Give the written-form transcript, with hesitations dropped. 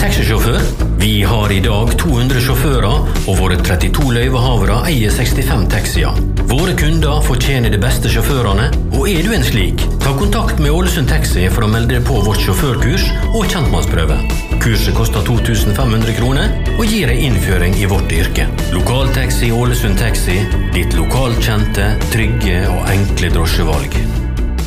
taxisjåfør? Vi har I dag 200 sjåfører, og våre 32 løyvehavere eier 65 taxier. Våre kunder fortjener de beste sjåførene, og du en slik, ta kontakt med Ålesund Taxi for å melde deg på vårt sjåførkurs og kjentmannsprøve. Kurset koster 2.500 kroner og gir deg innføring I vårt yrke. Lokaltaxi Ålesund Taxi, ditt lokalkjente, trygge og enkle drosjevalg.